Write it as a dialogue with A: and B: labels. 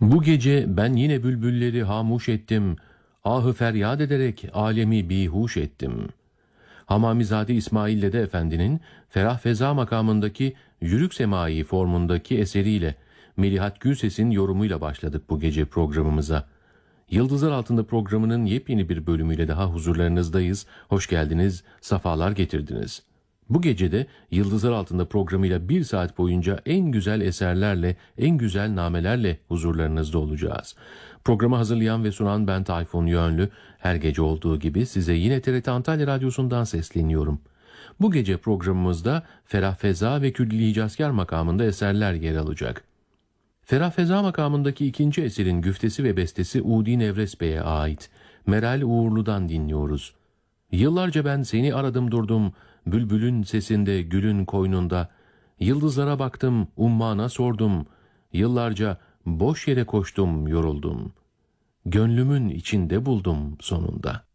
A: Bu gece ben yine bülbülleri hamuş ettim, ahı feryat ederek alemi bihuş ettim. Hamamizade İsmail Dede Efendi'nin Ferah Feza makamındaki Yürük Semai formundaki eseriyle Melihat Gülses'in yorumuyla başladık bu gece programımıza. Yıldızlar Altında programının yepyeni bir bölümüyle daha huzurlarınızdayız. Hoş geldiniz, safalar getirdiniz. Bu gecede Yıldızlar Altında programıyla 1 saat boyunca en güzel eserlerle, en güzel namelerle huzurlarınızda olacağız. Programı hazırlayan ve sunan ben Tayfun Yönlü. Her gece olduğu gibi size yine TRT Antalya Radyosu'ndan sesleniyorum. Bu gece programımızda Ferah Feza ve Külli Hicazkar makamında eserler yer alacak. Ferah Feza makamındaki ikinci eserin güftesi ve bestesi Udi Nevres Bey'e ait. Meral Uğurlu'dan dinliyoruz. Yıllarca ben seni aradım durdum, bülbülün sesinde, gülün koynunda. Yıldızlara baktım, ummana sordum. Yıllarca boş yere koştum, yoruldum. Gönlümün içinde buldum sonunda.